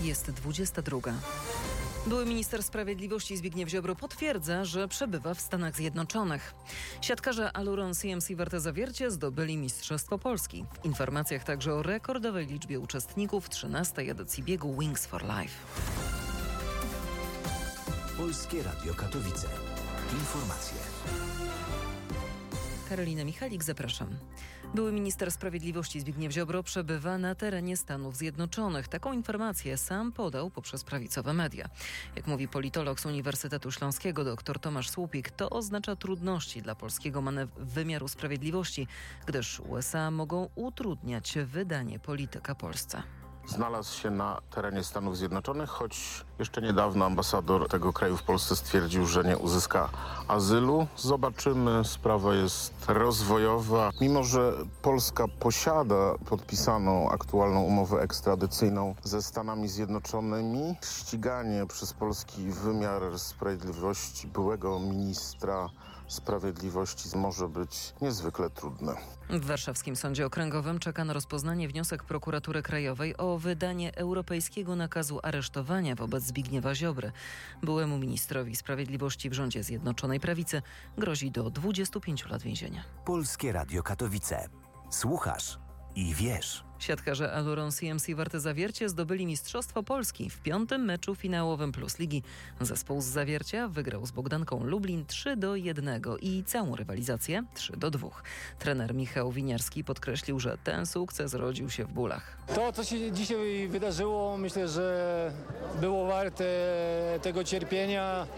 Jest 22. Były minister sprawiedliwości Zbigniew Ziobro potwierdza, że przebywa w Stanach Zjednoczonych. Siatkarze Aluron CMC Warte Zawiercie zdobyli Mistrzostwo Polski. W informacjach także o rekordowej liczbie uczestników 13. edycji biegu Wings for Life. Polskie Radio Katowice. Informacje. Karolina Michalik, zapraszam. Były minister sprawiedliwości Zbigniew Ziobro przebywa na terenie Stanów Zjednoczonych. Taką informację sam podał poprzez prawicowe media. Jak mówi politolog z Uniwersytetu Śląskiego dr Tomasz Słupik, to oznacza trudności dla polskiego wymiaru sprawiedliwości, gdyż USA mogą utrudniać wydanie polityka Polsce. Znalazł się na terenie Stanów Zjednoczonych, choć jeszcze niedawno ambasador tego kraju w Polsce stwierdził, że nie uzyska azylu. Zobaczymy, sprawa jest rozwojowa. Mimo że Polska posiada podpisaną aktualną umowę ekstradycyjną ze Stanami Zjednoczonymi, ściganie przez polski wymiar sprawiedliwości byłego ministra sprawiedliwości może być niezwykle trudne. W warszawskim Sądzie Okręgowym czeka na rozpoznanie wniosek Prokuratury Krajowej o wydanie europejskiego nakazu aresztowania wobec Zbigniewa Ziobry. Byłemu ministrowi sprawiedliwości w rządzie Zjednoczonej Prawicy grozi do 25 lat więzienia. Polskie Radio Katowice. Słuchasz i wiesz. Siatkarze Aluron CMC Warte Zawiercie zdobyli Mistrzostwo Polski w 5. meczu finałowym Plus Ligi. Zespół z Zawiercia wygrał z Bogdanką Lublin 3-1 i całą rywalizację 3-2. Trener Michał Winiarski podkreślił, że ten sukces rodził się w bólach. To, co się dzisiaj wydarzyło, myślę, że było warte tego cierpienia,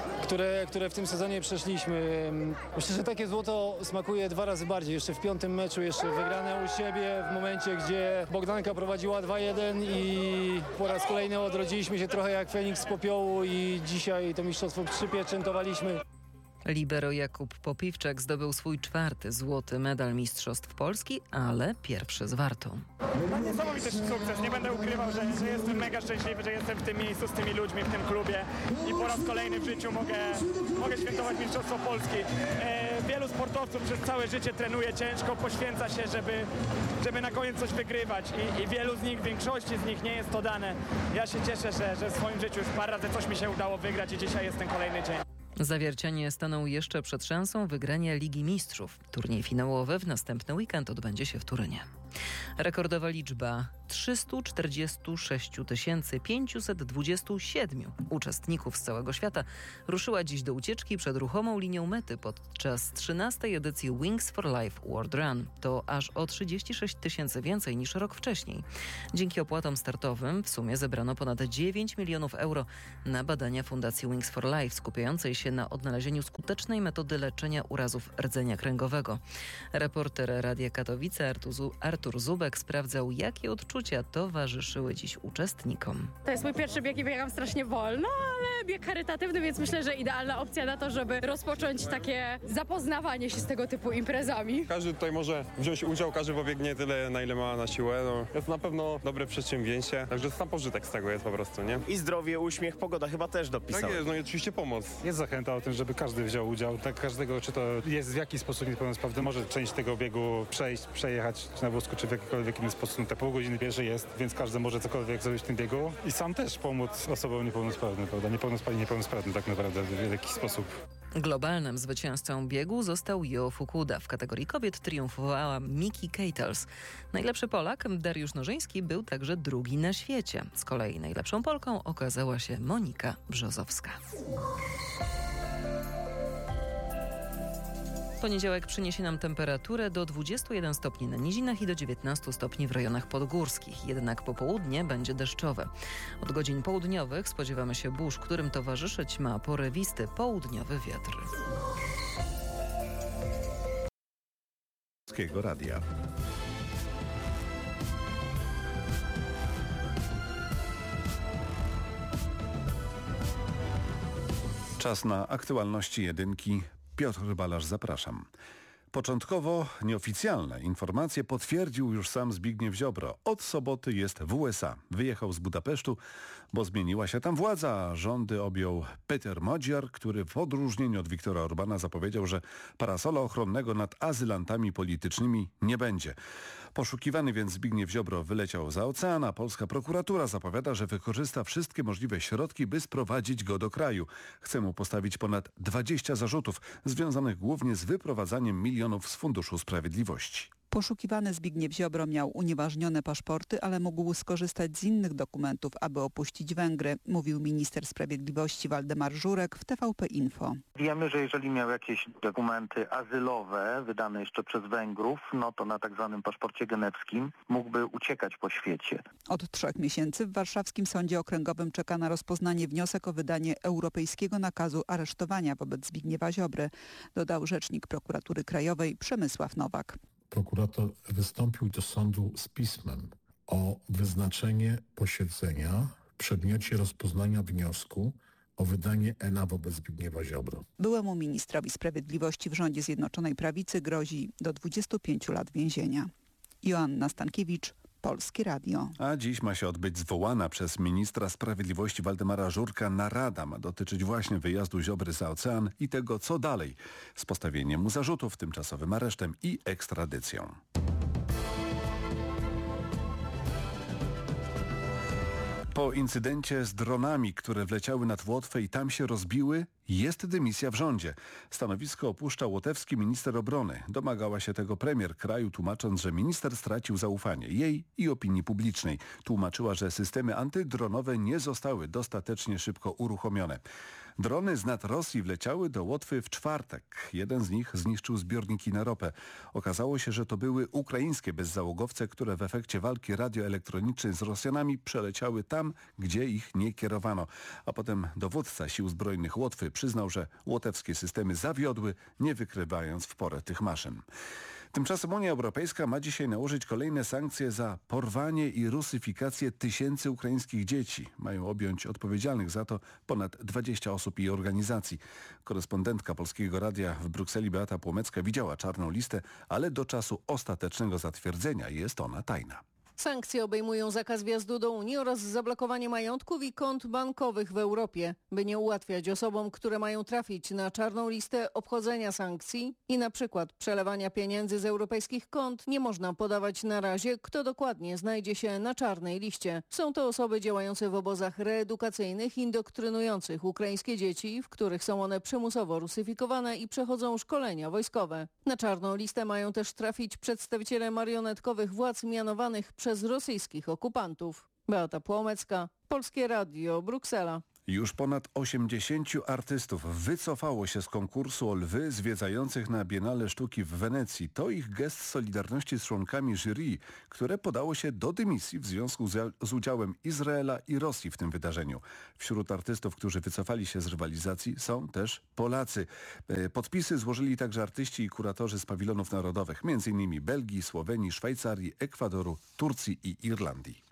które w tym sezonie przeszliśmy. Myślę, że takie złoto smakuje 2 razy bardziej. Jeszcze w 5. meczu, jeszcze wygrane u siebie w momencie, gdzie Bogdanka prowadziła 2-1 i po raz kolejny odrodziliśmy się trochę jak Feniks z popiołu i dzisiaj to mistrzostwo przypieczętowaliśmy. Libero Jakub Popiwczak zdobył swój 4. złoty medal Mistrzostw Polski, ale pierwszy z Wartą. Niesamowity sukces, nie będę ukrywał, że jestem mega szczęśliwy, że jestem w tym miejscu z tymi ludźmi, w tym klubie i po raz kolejny w życiu mogę świętować Mistrzostwo Polski. Wielu sportowców przez całe życie trenuje ciężko, poświęca się, żeby na koniec coś wygrywać i wielu z nich, większości z nich nie jest to dane. Ja się cieszę, że w swoim życiu już parę razy coś mi się udało wygrać i dzisiaj jest ten kolejny dzień. Zawiercianie staną jeszcze przed szansą wygrania Ligi Mistrzów. Turniej finałowy w następny weekend odbędzie się w Turynie. Rekordowa liczba 346 527 uczestników z całego świata ruszyła dziś do ucieczki przed ruchomą linią mety podczas 13. edycji Wings for Life World Run. To aż o 36 000 więcej niż rok wcześniej. Dzięki opłatom startowym w sumie zebrano ponad 9 milionów euro na badania Fundacji Wings for Life, skupiającej się na odnalezieniu skutecznej metody leczenia urazów rdzenia kręgowego. Reporter Radia Katowice Artur Zubek sprawdzał, jakie odczucia towarzyszyły dziś uczestnikom. To jest mój pierwszy bieg i biegam strasznie wolno, ale bieg charytatywny, więc myślę, że idealna opcja na to, żeby rozpocząć takie zapoznawanie się z tego typu imprezami. Każdy tutaj może wziąć udział, każdy pobiegnie tyle, na ile ma na siłę. Jest na pewno dobre przedsięwzięcie, także sam pożytek z tego jest po prostu, nie? I zdrowie, uśmiech, pogoda chyba też dopisała. Tak jest, no i oczywiście pomoc. Jest zachęta o tym, żeby każdy wziął udział. Tak każdego, czy to jest w jakiś sposób niepełnosprawny, może część tego biegu przejechać czy na wózku, czy w jakikolwiek inny sposób. Te pół godziny pierwsze jest, więc każdy może cokolwiek zrobić w tym biegu i sam też pomóc osobom niepełnosprawnym, prawda? Niepełnosprawnym tak naprawdę w jakiś sposób. Globalnym zwycięzcą biegu został Jo Fukuda. W kategorii kobiet triumfowała Miki Keitels. Najlepszy Polak, Dariusz Nożyński, był także drugi na świecie. Z kolei najlepszą Polką okazała się Monika Brzozowska. Poniedziałek przyniesie nam temperaturę do 21 stopni na nizinach i do 19 stopni w rejonach podgórskich. Jednak popołudnie będzie deszczowe. Od godzin południowych spodziewamy się burz, którym towarzyszyć ma porywisty południowy wiatr. Polskiego Radia. Czas na aktualności jedynki. Piotr Balasz, zapraszam. Początkowo nieoficjalne informacje potwierdził już sam Zbigniew Ziobro. Od soboty jest w USA. Wyjechał z Budapesztu, bo zmieniła się tam władza, a rządy objął Peter Modziar, który w odróżnieniu od Viktora Orbana zapowiedział, że parasola ochronnego nad azylantami politycznymi nie będzie. Poszukiwany więc Zbigniew Ziobro wyleciał za ocean, a polska prokuratura zapowiada, że wykorzysta wszystkie możliwe środki, by sprowadzić go do kraju. Chce mu postawić ponad 20 zarzutów, związanych głównie z wyprowadzaniem milionów z Funduszu Sprawiedliwości. Poszukiwany Zbigniew Ziobro miał unieważnione paszporty, ale mógł skorzystać z innych dokumentów, aby opuścić Węgry, mówił minister sprawiedliwości Waldemar Żurek w TVP Info. Wiemy, że jeżeli miał jakieś dokumenty azylowe wydane jeszcze przez Węgrów, no to na tak zwanym paszporcie genewskim mógłby uciekać po świecie. Od 3 miesięcy w warszawskim sądzie okręgowym czeka na rozpoznanie wniosek o wydanie europejskiego nakazu aresztowania wobec Zbigniewa Ziobry, dodał rzecznik prokuratury krajowej Przemysław Nowak. Prokurator wystąpił do sądu z pismem o wyznaczenie posiedzenia w przedmiocie rozpoznania wniosku o wydanie ENA wobec Zbigniewa Ziobro. Byłemu ministrowi sprawiedliwości w rządzie Zjednoczonej Prawicy grozi do 25 lat więzienia. Joanna Stankiewicz, Polskie Radio. A dziś ma się odbyć zwołana przez ministra sprawiedliwości Waldemara Żurka narada. Ma dotyczyć właśnie wyjazdu Ziobry za ocean i tego, co dalej z postawieniem mu zarzutów, tymczasowym aresztem i ekstradycją. Po incydencie z dronami, które wleciały nad Łotwę i tam się rozbiły, jest dymisja w rządzie. Stanowisko opuszcza łotewski minister obrony. Domagała się tego premier kraju, tłumacząc, że minister stracił zaufanie jej i opinii publicznej. Tłumaczyła, że systemy antydronowe nie zostały dostatecznie szybko uruchomione. Drony z nad Rosji wleciały do Łotwy w czwartek. Jeden z nich zniszczył zbiorniki na ropę. Okazało się, że to były ukraińskie bezzałogowce, które w efekcie walki radioelektronicznej z Rosjanami przeleciały tam, gdzie ich nie kierowano. A potem dowódca sił zbrojnych Łotwy przyznał, że łotewskie systemy zawiodły, nie wykrywając w porę tych maszyn. Tymczasem Unia Europejska ma dzisiaj nałożyć kolejne sankcje za porwanie i rusyfikację tysięcy ukraińskich dzieci. Mają objąć odpowiedzialnych za to ponad 20 osób i organizacji. Korespondentka Polskiego Radia w Brukseli Beata Płomecka widziała czarną listę, ale do czasu ostatecznego zatwierdzenia jest ona tajna. Sankcje obejmują zakaz wjazdu do Unii oraz zablokowanie majątków i kont bankowych w Europie, by nie ułatwiać osobom, które mają trafić na czarną listę obchodzenia sankcji i na przykład przelewania pieniędzy z europejskich kont nie można podawać na razie, kto dokładnie znajdzie się na czarnej liście. Są to osoby działające w obozach reedukacyjnych, indoktrynujących ukraińskie dzieci, w których są one przymusowo rusyfikowane i przechodzą szkolenia wojskowe. Na czarną listę mają też trafić przedstawiciele marionetkowych władz mianowanych przez rosyjskich okupantów. Beata Płomecka, Polskie Radio, Bruksela. Już ponad 80 artystów wycofało się z konkursu o lwy zwiedzających na Biennale Sztuki w Wenecji. To ich gest solidarności z członkami jury, które podało się do dymisji w związku z udziałem Izraela i Rosji w tym wydarzeniu. Wśród artystów, którzy wycofali się z rywalizacji, są też Polacy. Podpisy złożyli także artyści i kuratorzy z pawilonów narodowych, m.in. Belgii, Słowenii, Szwajcarii, Ekwadoru, Turcji i Irlandii.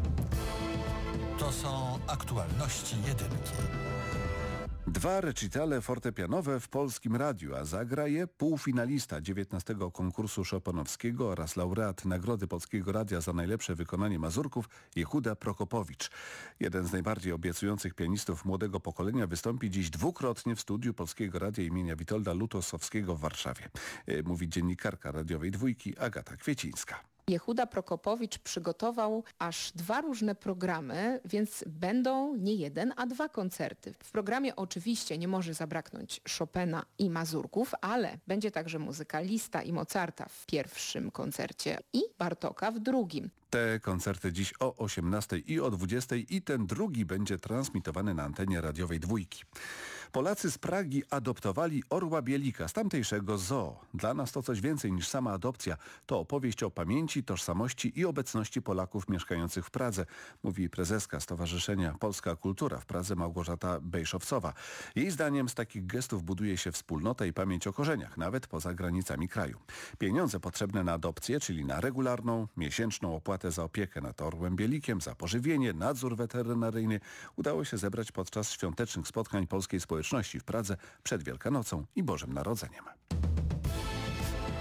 To są aktualności jedynki. 2 recitale fortepianowe w Polskim Radiu, a zagra je półfinalista 19 konkursu Chopinowskiego oraz laureat Nagrody Polskiego Radia za najlepsze wykonanie mazurków Jehuda Prokopowicz. Jeden z najbardziej obiecujących pianistów młodego pokolenia wystąpi dziś dwukrotnie w studiu Polskiego Radia imienia Witolda Lutosowskiego w Warszawie. Mówi dziennikarka radiowej Dwójki Agata Kwiecińska. Jehuda Prokopowicz przygotował aż 2 różne programy, więc będą nie 1, a 2 koncerty. W programie oczywiście nie może zabraknąć Chopina i mazurków, ale będzie także muzyka Lista i Mozarta w pierwszym koncercie i Bartoka w drugim. Te koncerty dziś o 18 i o 20 i ten drugi będzie transmitowany na antenie radiowej Dwójki. Polacy z Pragi adoptowali orła bielika z tamtejszego zoo. Dla nas to coś więcej niż sama adopcja. To opowieść o pamięci, tożsamości i obecności Polaków mieszkających w Pradze, mówi prezeska Stowarzyszenia Polska Kultura w Pradze Małgorzata Bejszowcowa. Jej zdaniem z takich gestów buduje się wspólnotę i pamięć o korzeniach, nawet poza granicami kraju. Pieniądze potrzebne na adopcję, czyli na regularną, miesięczną opłatę za opiekę nad orłem bielikiem, za pożywienie, nadzór weterynaryjny udało się zebrać podczas świątecznych spotkań polskiej społeczności w Pradze przed Wielkanocą i Bożym Narodzeniem.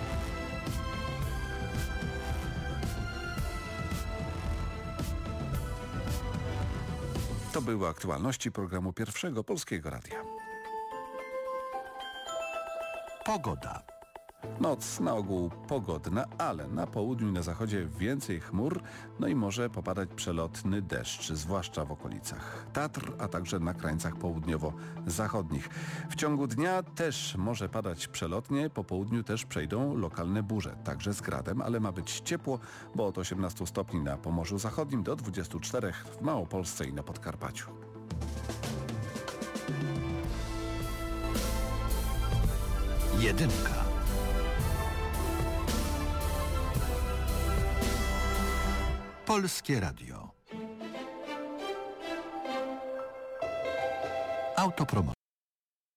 To były aktualności programu Pierwszego Polskiego Radia. Pogoda. Noc na ogół pogodna, ale na południu i na zachodzie więcej chmur, no i może popadać przelotny deszcz, zwłaszcza w okolicach Tatr, a także na krańcach południowo-zachodnich. W ciągu dnia też może padać przelotnie, po południu też przejdą lokalne burze, także z gradem, ale ma być ciepło, bo od 18 stopni na Pomorzu Zachodnim do 24 w Małopolsce i na Podkarpaciu. Jedynka. Polskie Radio. Autopromocja.